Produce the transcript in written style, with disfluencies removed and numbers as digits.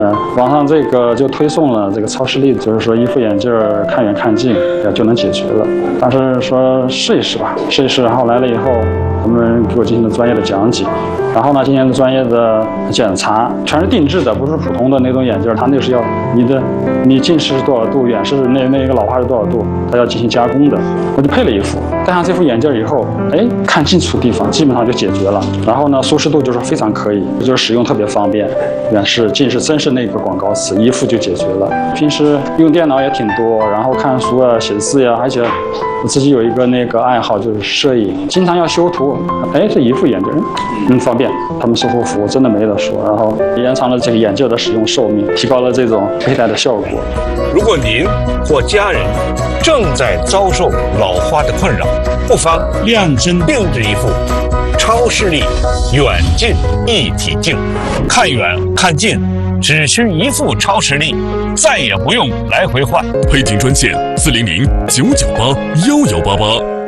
网上这个就推送了这个超视力，就是说一副眼镜看远看近就能解决了。但是说试一试吧，试一试。然后来了以后，他们给我进行了专业的讲解，然后呢进行了专业的检查，全是定制的，不是普通的那种眼镜，它那是要你近视是多少度，远视那一个老花是多少度，它要进行加工的。我就配了一副，戴上这副眼镜以后，看近处地方基本上就解决了。然后呢，舒适度就是非常可以，就是使用特别方便。远视、近视真是那个广告词，一副就解决了。平时用电脑也挺多，然后看书啊、写字呀，而且我自己有一个那个爱好就是摄影，经常要修图。这一副眼镜方便，他们售后服务真的没得说，然后延长了这个眼镜的使用寿命，提高了这种佩戴的效果。 如果您或家人正在遭受老花的困扰，不妨量身定制一副超视力远近一体镜，看远看近只需一副超视力，再也不用来回换。 配镜专线：400-998-1188。